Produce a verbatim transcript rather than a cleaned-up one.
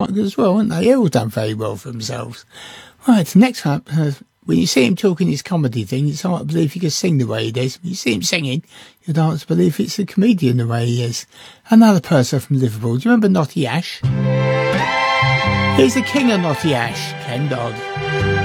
quite good as well, weren't they? They all done very well for themselves. Right, next up, uh, when you see him talking his comedy thing, it's hard to believe he can sing the way he does. When you see him singing, you'd hard to believe it's a comedian the way he is. Another person from Liverpool. Do you remember Notty Ash? Here's the king of Notty Ash, Ken Dodd.